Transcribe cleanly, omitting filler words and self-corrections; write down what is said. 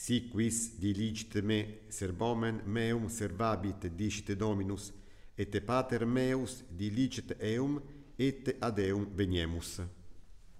Si quis dilicite me servomen meum servabit dicite Dominus, et pater meus dilicite eum, et ad eum veniemus.